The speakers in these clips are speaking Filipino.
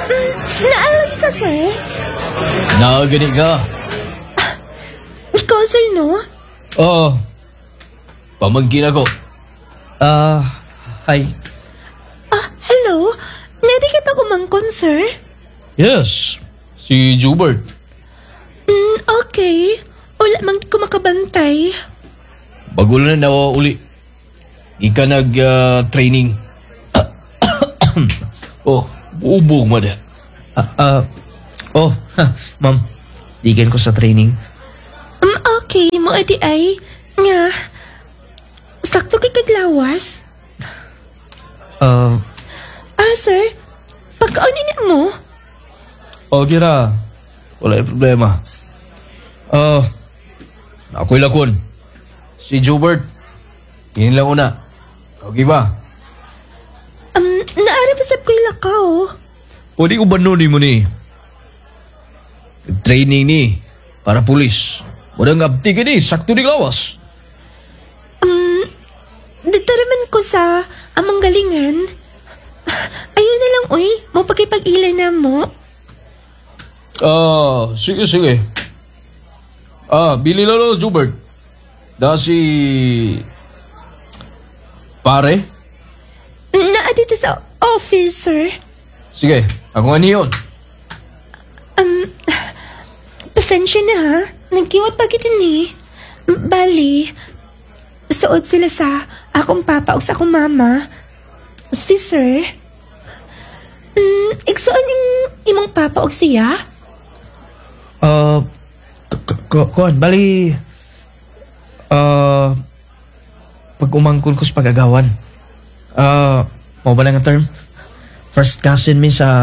Naalagi ka, sir? Nagani ka? Ikaw, sir, no? Oo. Pamangkin ako. Hi. Hello? Nadi ka pa kumangkon, sir? Yes, si Jubert. Okay. Wala mang ko makabantay. Bago na nawa uli. Ika nag-training. Oh, ubog mo na. Ma'am, digan ko sa training. Okay, mo adi ay. Nga. Sakto kay kaglawas. Sir. Pagkaunin mo. Okay ra. Wala yung problema. Ako'y lakon. Si Jubert. Yun lang una. Okay ba? Naarapasap ko'y lakaw. Pwede ko banunin mo ni. Training ni. Para pulis. Wadang abti ka ni. Sakto ni lawas. Ditaraman ko sa amang galingan. Ayun na lang, uy. Mo pagkipag-ilay na mo. Sige. Bili lalo, Jubert. Si... Pare? Naadito sa office, sir. Sige, ako nga niyon. Pasensya na, ha? Nagkiwat pa kita ni. Bali, suod sila sa akong papa o sa akong mama. Si sir. Igsuon imong papa o siya? Bali, pag umangkon ko sa pagagawan, mo ba lang ang term? First cousin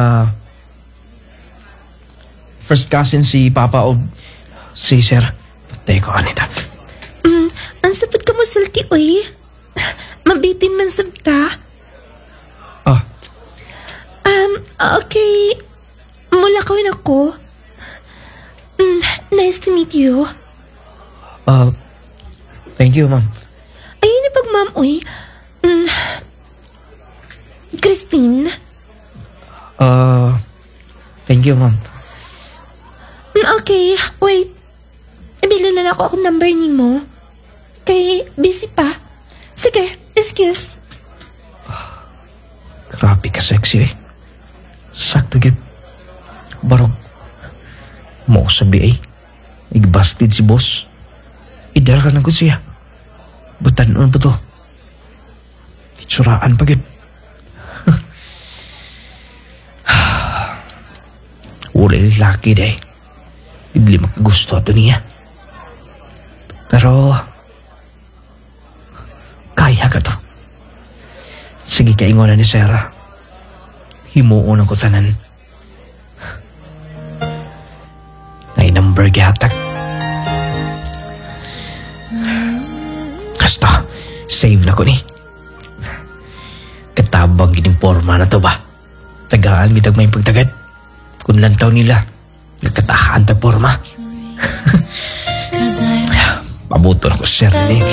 si Papa o si Sir. Patay ko, Anita. Ang sapot ka mo sulti, uy. Mabitin man sabta. Okay. Mula kawin ako. Nice to meet you. Thank you, ma'am. Ayun na pag ma'am, uy. Christine. Thank you, ma'am. Okay, wait. Ibilo na ako akong number ni mo. Kay busy pa. Sige, excuse. Grabe ka sexy eh. Sakto git. Barog. Mo sabi eh. Igbastid si boss. Idar ka na ko siya. Batanon pa to. Itsuraan pa git. Wala laki day. Hindi makagusto ito niya. Pero kaya ka to. Sige kaingonan ni Sarah. Himuon ang kutanan. Ay number gihatak. Kasta, save na ko ni. Katabang gining forma na to ba? Tagaan bitag may pagtagad. Kung lantaw nila, nagkatahaan tag forma. Pabuto na ko, sir, ni.